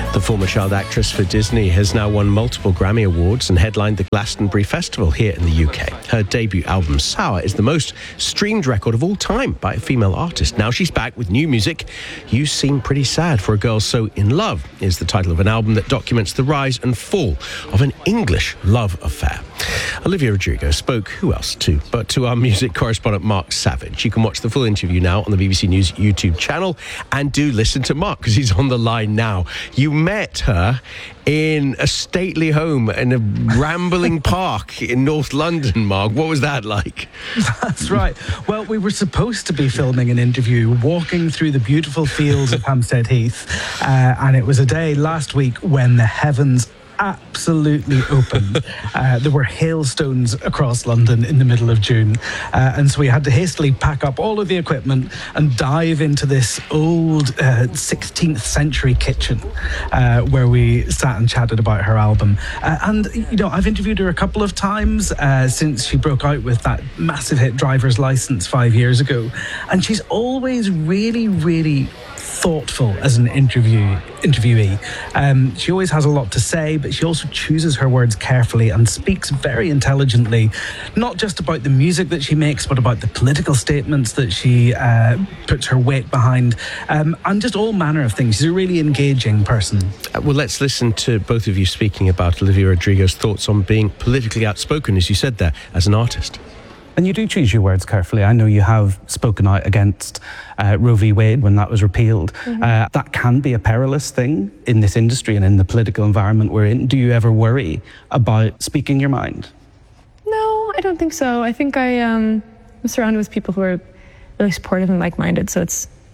The former child actress for Disney has now won multiple Grammy Awards and headlined the Glastonbury Festival here in the UK. Her debut album, Sour, is the most streamed record of all time by a female artist. Now she's back with new music. You Seem Pretty Sad for a Girl So In Love is the title of an album that documents the rise and fall of an English love affair. Olivia Rodrigo spoke, who else to our music correspondent Mark Savage. You can watch the full interview now on the BBC News YouTube channel, and do listen to Mark because he's on the line now. You met her in a stately home in a rambling park in North London, Mark. What was that like? That's right. Well, we were supposed to be filming an interview walking through the beautiful fields of Hampstead Heath, and it was a day last week when the heavens absolutely opened. There were hailstones across London in the middle of June, and so we had to hastily pack up all of the equipment and dive into this old 16th century kitchen where we sat and chatted about her album. And you know, I've interviewed her a couple of times since she broke out with that massive hit Driver's License 5 years ago, and she's always really thoughtful as an interviewee. She always has a lot to say, but she also chooses her words carefully and speaks very intelligently, not just about the music that she makes, but about the political statements that she puts her weight behind, and just all manner of things. She's a really engaging person. Well, let's listen to both of you speaking about Olivia Rodrigo's thoughts on being politically outspoken, as you said there, as an artist. And you do choose your words carefully. I know you have spoken out against Roe v. Wade when that was repealed. That can be a perilous thing in this industry and in the political environment we're in. Do you ever worry about speaking your mind? No, I don't think so. I think I'm surrounded with people who are really supportive and like-minded. So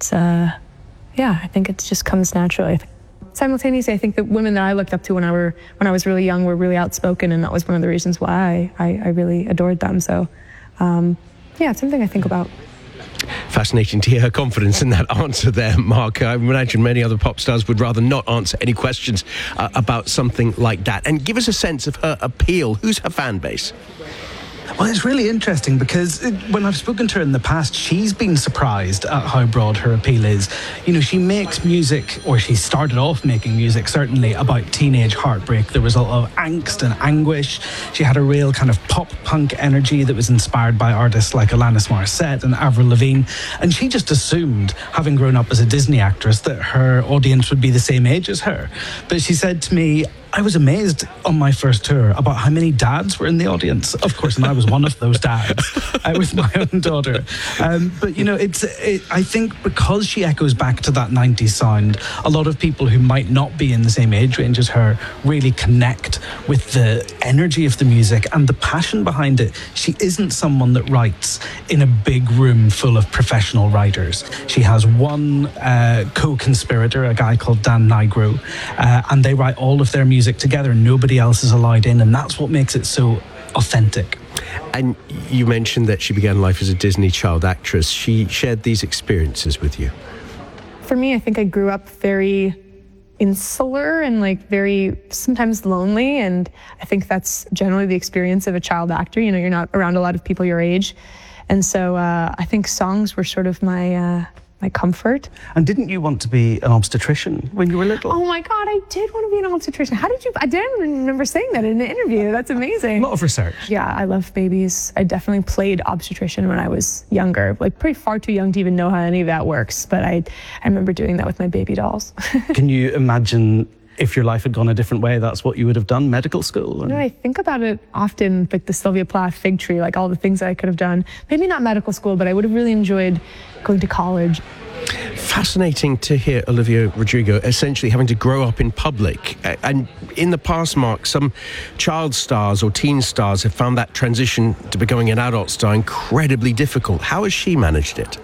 I think it just comes naturally. Simultaneously, I think the women that I looked up to when I was really young were really outspoken, and that was one of the reasons why I really adored them. So. It's something I think about. Fascinating to hear her confidence in that answer there, Mark. I imagine many other pop stars would rather not answer any questions about something like that. And give us a sense of her appeal. Who's her fan base? Well, it's really interesting because when I've spoken to her in the past, she's been surprised at how broad her appeal is. You know, she makes music, or she started off making music, certainly, about teenage heartbreak, the result of angst and anguish. She had a real kind of pop-punk energy that was inspired by artists like Alanis Morissette and Avril Lavigne. And she just assumed, having grown up as a Disney actress, that her audience would be the same age as her. But she said to me, I was amazed on my first tour about how many dads were in the audience. Of course, and I was one of those dads with my own daughter. But, you know, I think because she echoes back to that 90s sound, a lot of people who might not be in the same age range as her really connect with the energy of the music and the passion behind it. She isn't someone that writes in a big room full of professional writers. She has one co-conspirator, a guy called Dan Nigro, and they write all of their music together. Nobody else is allowed in, and that's what makes it so authentic. And you mentioned that she began life as a Disney child actress. She shared these experiences with you. For me, I think I grew up very insular and very sometimes lonely, and I think that's generally the experience of a child actor. You know, you're not around a lot of people your age, and so I think songs were sort of my comfort. And didn't you want to be an obstetrician when you were little? Oh my God, I did want to be an obstetrician. I didn't remember saying that in the interview. That's amazing. A lot of research. Yeah, I love babies. I definitely played obstetrician when I was younger, pretty far too young to even know how any of that works. But I remember doing that with my baby dolls. Can you imagine if your life had gone a different way, that's what you would have done, medical school? You know, I think about it often, like the Sylvia Plath fig tree, all the things that I could have done. Maybe not medical school, but I would have really enjoyed going to college. Fascinating to hear Olivia Rodrigo essentially having to grow up in public. And in the past, Mark, some child stars or teen stars have found that transition to becoming an adult star incredibly difficult. How has she managed it?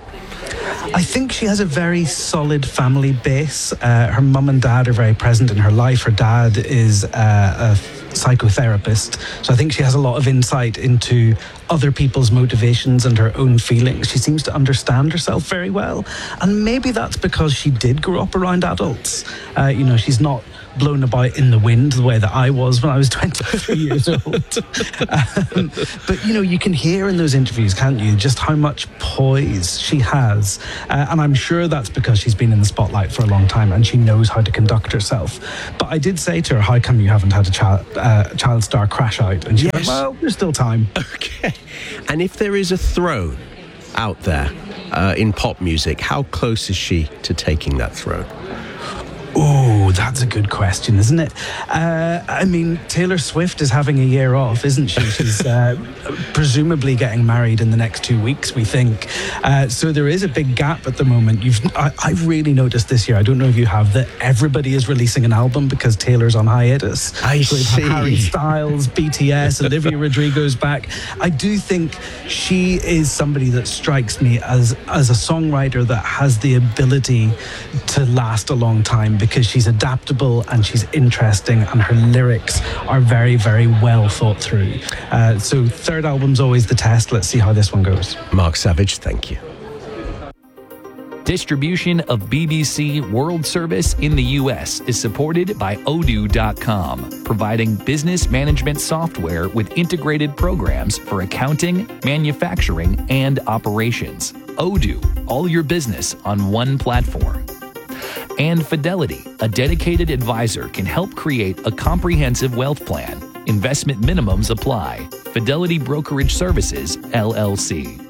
I think she has a very solid family base. Her mum and dad are very present in her life. Her dad is a psychotherapist, so I think she has a lot of insight into other people's motivations and her own feelings. She seems to understand herself very well, and maybe that's because she did grow up around adults. You know, she's not blown about in the wind the way that I was when I was 23 years old. But, you know, you can hear in those interviews, can't you, just how much poise she has. And I'm sure that's because she's been in the spotlight for a long time and she knows how to conduct herself. But I did say to her, how come you haven't had a child star crash out? And she went, well, there's still time. Okay. And if there is a throne out there in pop music, how close is she to taking that throne? Oh, that's a good question, isn't it? I mean, Taylor Swift is having a year off, isn't she? She's presumably getting married in the next 2 weeks, we think. So there is a big gap at the moment. I've really noticed this year, I don't know if you have, that everybody is releasing an album because Taylor's on hiatus. I so see. Harry Styles, BTS, Olivia Rodrigo's back. I do think she is somebody that strikes me as a songwriter that has the ability to last a long time, because she's adaptable and she's interesting and her lyrics are very, very well thought through. So third album's always the test. Let's see how this one goes. Mark Savage, thank you. Distribution of BBC World Service in the U.S. is supported by Odoo.com, providing business management software with integrated programs for accounting, manufacturing, and operations. Odoo, all your business on one platform. And Fidelity, a dedicated advisor, can help create a comprehensive wealth plan. Investment minimums apply. Fidelity Brokerage Services, LLC.